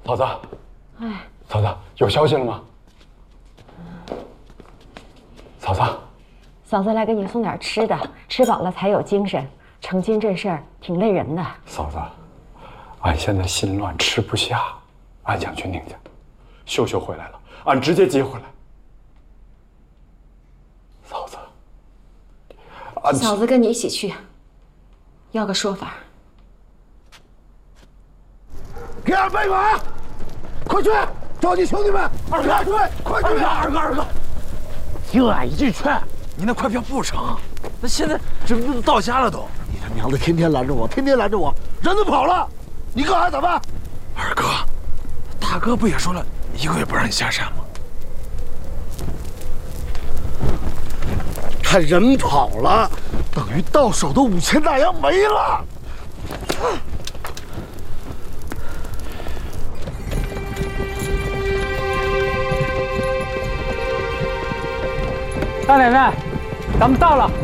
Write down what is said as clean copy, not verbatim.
嫂子，嫂子有消息了吗？嫂子， 嫂子来给你送点吃的，吃饱了才有精神。成亲这事儿挺累人的。 嫂子，俺现在心乱，吃不下，俺想去宁家。秀秀回来了，俺直接接回来。嫂子， 嫂子跟你一起去，要个说法。 给俺备马，快去召集兄弟们！二哥，快去！二哥，听俺一句劝， 你那快票不成，那现在这不都到家了都？ 你他娘的天天拦着我，人都跑了，你告俺咋办？ 二哥，大哥不也说了1个月不让你下山吗？ 他人跑了，等于到手的5000大洋没了。 大奶奶，咱们到了。